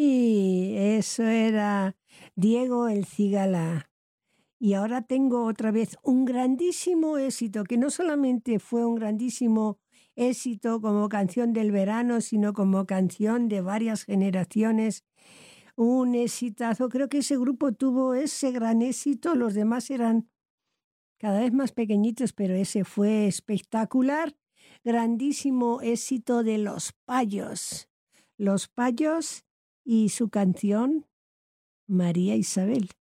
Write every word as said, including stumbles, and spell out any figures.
Y eso era Diego el Cigala. Y ahora tengo otra vez un grandísimo éxito, que no solamente fue un grandísimo éxito como canción del verano, sino como canción de varias generaciones. Un exitazo. Creo que ese grupo tuvo ese gran éxito. Los demás eran cada vez más pequeñitos, pero ese fue espectacular. Grandísimo éxito de Los Payos. Los Payos y su canción María Isabel.